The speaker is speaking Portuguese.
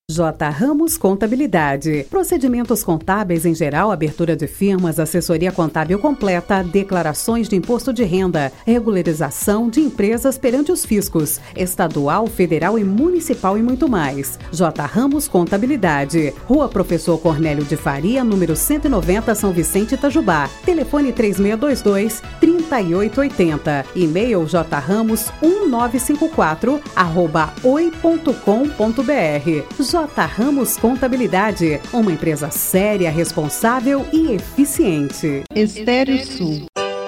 J. Ramos Contabilidade. Procedimentos contábeis em geral, abertura de firmas, assessoria contábil completa, declarações de imposto de renda, regularização de empresas perante os fiscos, estadual, federal e municipal e muito mais. J. Ramos Contabilidade. Rua Professor Cornélio de Faria, número 190, São Vicente, Itajubá. Telefone 3622-3880. E-mail jramos1954@oi.com.br. J. Ramos Contabilidade, uma empresa séria, responsável e eficiente. Estéreo Sul,